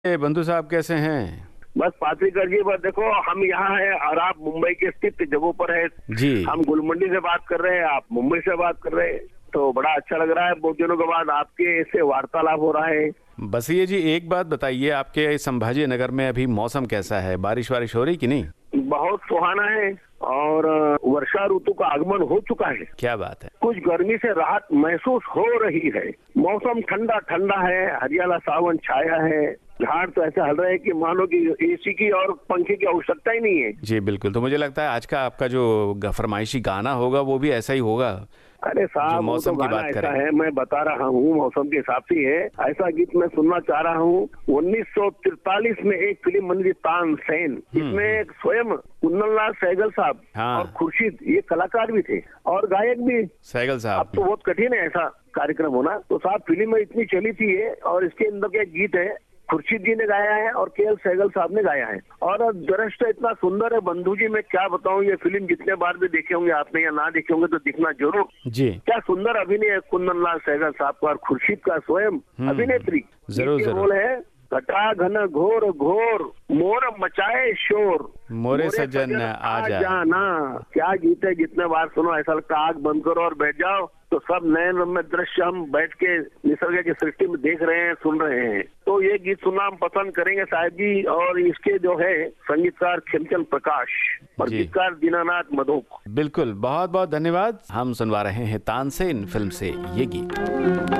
बंधु साहब कैसे हैं? बस पात्रीकर जी, बस देखो हम यहाँ हैं और आप मुंबई के स्थित जगहों पर है। जी। हम गुलमंडी से बात कर रहे हैं, आप मुंबई से बात कर रहे हैं, तो बड़ा अच्छा लग रहा है। बहुत दिनों के बाद आपके इससे वार्तालाप हो रहा है। बस ये जी, एक बात बताइए, आपके संभाजी नगर में अभी मौसम कैसा है? बारिश वारिश हो रही कि नहीं? बहुत सुहाना है और वर्षा ऋतु का आगमन हो चुका है। क्या बात है। कुछ गर्मी से राहत महसूस हो रही है। मौसम ठंडा ठंडा है, हरियाला सावन छाया है। झाड़ तो ऐसे हल रहे हैं कि मानो कि एसी की और पंखे की आवश्यकता ही नहीं है। जी बिल्कुल। तो मुझे लगता है आज का आपका जो फरमाइशी गाना होगा वो भी ऐसा ही होगा। अरे साहब, वो तो गाना ऐसा है, मैं बता रहा हूँ, मौसम के हिसाब से है। ऐसा गीत मैं सुनना चाह रहा हूँ। 1943 में एक फिल्म बनी थी तानसेन, इसमें स्वयं कुंदनलाल सहगल साहब और खुर्शीद, ये कलाकार भी थे और गायक भी सहगल साहब। अब तो बहुत कठिन है ऐसा कार्यक्रम होना। तो साहब फिल्म में इतनी चली थी ये, और इसके अंदर के गीत है खुर्शीद जी ने गाया है और के एल सहगल साहब ने गाया है। और दृश्य इतना सुंदर है बंधु जी, मैं क्या बताऊं। ये फिल्म जितने बार भी देखे होंगे आपने या ना देखे होंगे तो दिखना जरूर जी। क्या सुंदर अभिनय है कुंदनलाल सहगल साहब का और खुर्शीद का स्वयं अभिनेत्री। जरूर रोल है। घटा घन घोर घोर मोर मचाए शोर, मोरे सजन आ जाना। क्या गीत है, जितने बार सुनो ऐसा लगता है आग बंद करो और बैठ जाओ, तो सब नए रम्य दृश्य हम बैठ के निसर्ग की सृष्टि में देख रहे हैं, सुन रहे हैं। तो ये गीत सुनना हम पसंद करेंगे साहब जी। और इसके जो है संगीतकार खेमचंद प्रकाश और गीतकार दीनानाथ मधोक। बिल्कुल, बहुत बहुत धन्यवाद। हम सुनवा रहे हैं तानसेन फिल्म से ये गीत।